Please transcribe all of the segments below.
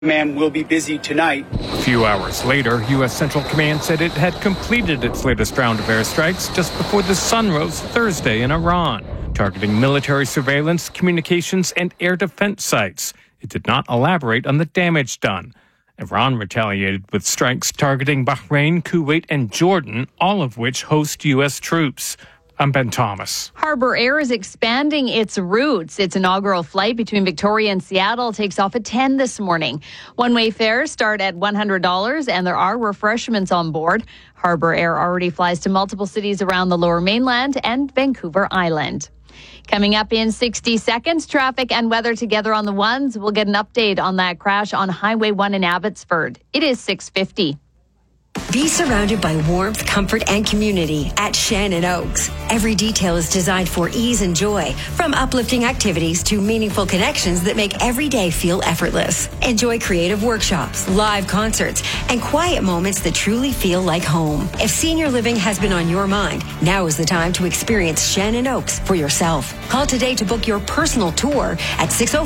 Command will be busy tonight. A few hours later, U.S. Central Command said it had completed its latest round of airstrikes just before the sun rose Thursday in Iran, targeting military surveillance, communications, and air defense sites. It did not elaborate on the damage done. Iran retaliated with strikes targeting Bahrain, Kuwait, and Jordan, all of which host U.S. troops. I'm Ben Thomas. Harbour Air is expanding its routes. Its inaugural flight between Victoria and Seattle takes off at 10 this morning. One-way fares start at $100, and there are refreshments on board. Harbour Air already flies to multiple cities around the Lower Mainland and Vancouver Island. Coming up in 60 seconds, traffic and weather together on the ones. We'll get an update on that crash on Highway 1 in Abbotsford. It is 6:50. Be surrounded by warmth, comfort, and community at Shannon Oaks. Every detail is designed for ease and joy, from uplifting activities to meaningful connections that make every day feel effortless. Enjoy creative workshops, live concerts, and quiet moments that truly feel like home. If senior living has been on your mind, now is the time to experience Shannon Oaks for yourself. Call today to book your personal tour at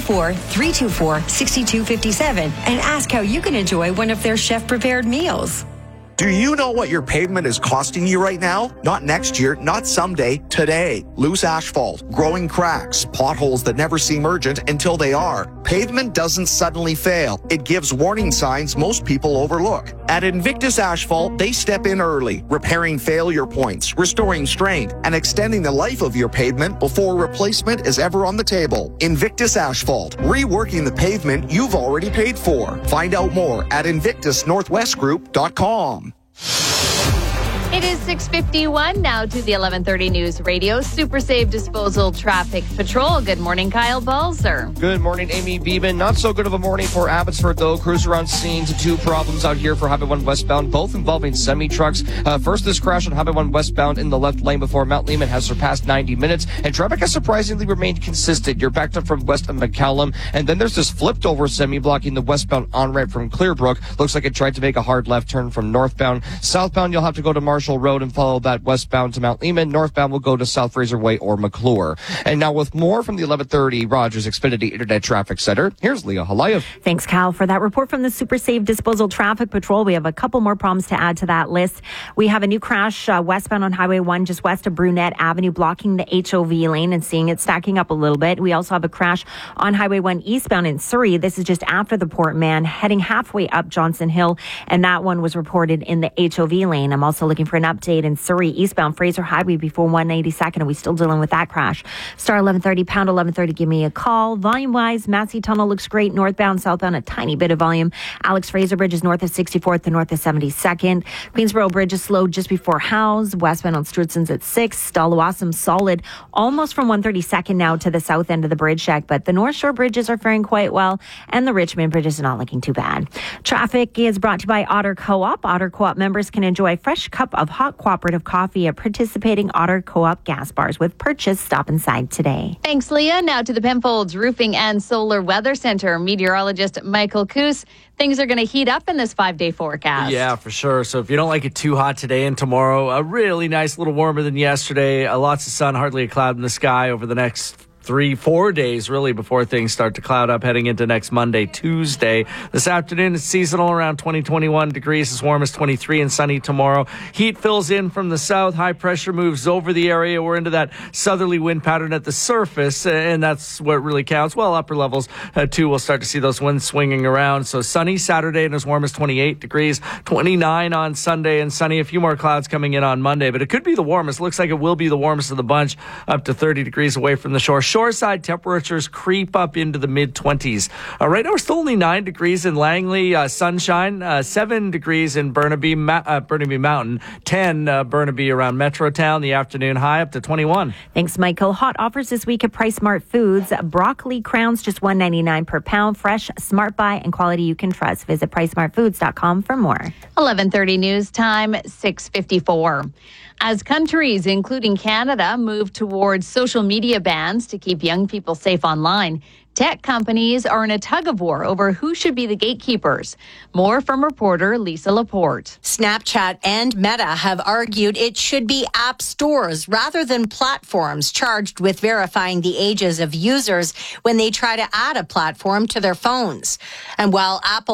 604-324-6257 and ask how you can enjoy one of their chef-prepared meals. Do you know what your pavement is costing you right now? Not next year, not someday, today. Loose asphalt, growing cracks, potholes that never seem urgent until they are. Pavement doesn't suddenly fail. It gives warning signs most people overlook. At Invictus Asphalt, they step in early, repairing failure points, restoring strength, and extending the life of your pavement before replacement is ever on the table. Invictus Asphalt, reworking the pavement you've already paid for. Find out more at invictusnorthwestgroup.com. It is 6:51 now to the 11:30 News Radio Super Save Disposal Traffic Patrol. Good morning, Kyle Balzer. Good morning, Amy Beeman. Not so good of a morning for Abbotsford, though. Crews around scene to two problems out here for Highway 1 westbound, both involving semi-trucks. First, this crash on Highway 1 westbound in the left lane before Mount Lehman has surpassed 90 minutes, and traffic has surprisingly remained consistent. You're backed up from west of McCallum, and then there's this flipped over semi blocking the westbound on-ramp from Clearbrook. Looks like it tried to make a hard left turn from northbound. Southbound, you'll have to go to Marshall Road and follow that westbound to Mount Lehman. Northbound will go to South Fraser Way or McClure. And now with more from the 1130 Rogers Xfinity Internet Traffic Center, here's Leah Halayev. Thanks, Cal, for that report from the Super Save Disposal Traffic Patrol. We have a couple more problems to add to that list. We have a new crash westbound on Highway 1 just west of Brunette Avenue, blocking the HOV lane and seeing it stacking up a little bit. We also have a crash on Highway 1 eastbound in Surrey. This is just after the Port Man, heading halfway up Johnson Hill, and that one was reported in the HOV lane. I'm also looking for an update in Surrey eastbound Fraser Highway before 182nd. Are we still dealing with that crash? Star 1130, pound 1130, give me a call. Volume-wise, Massey Tunnel looks great. Northbound, southbound, a tiny bit of volume. Alex Fraser Bridge is north of 64th to north of 72nd. Queensboro Bridge is slow just before Howes. Westbound on Stewartson's at 6. Stallawasam solid almost from 132nd now to the south end of the bridge check, but the North Shore bridges are faring quite well, and the Richmond Bridge is not looking too bad. Traffic is brought to you by Otter Co-op. Otter Co-op members can enjoy a fresh cup of hot cooperative coffee at participating Otter Co-op gas bars. With purchase, stop inside today. Thanks, Leah. Now to the Penfolds Roofing and Solar Weather Center. Meteorologist Michael Coos. Things are going to heat up in this 5-day forecast. Yeah, for sure. So if you don't like it too hot today and tomorrow, a really nice little warmer than yesterday. Lots of sun, hardly a cloud in the sky over the next 3-4 days, really, before things start to cloud up heading into next Monday, Tuesday. This afternoon, it's seasonal around 20-21 degrees, as warm as 23 and sunny tomorrow. Heat fills in from the south. High pressure moves over the area. We're into that southerly wind pattern at the surface, and that's what really counts. Well, upper levels, too, we'll start to see those winds swinging around. So sunny Saturday and as warm as 28 degrees, 29 on Sunday and sunny. A few more clouds coming in on Monday, but it could be the warmest. Looks like it will be the warmest of the bunch, up to 30 degrees away from the shore. Shoreside temperatures creep up into the mid-20s. Right now, we're still only 9 degrees in Langley, sunshine, 7 degrees in Burnaby Mountain, 10 Burnaby around Metrotown, the afternoon high up to 21. Thanks, Michael. Hot offers this week at Price Smart Foods. Broccoli crowns just $1.99 per pound. Fresh, smart buy, and quality you can trust. Visit PriceSmartFoods.com for more. 11:30 news time, 6:54. As countries, including Canada, move towards social media bans to keep young people safe online, Tech companies are in a tug-of-war over who should be the gatekeepers. More from reporter Lisa Laporte. Snapchat and Meta have argued it should be app stores rather than platforms charged with verifying the ages of users when they try to add a platform to their phones. And while Apple